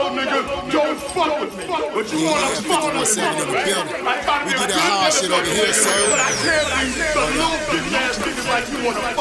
nigga, don't fuck with me. But you wanna fuck with me. We do that hard shit over here, sir. But I can't be the little nasty niggas like you wanna fuck.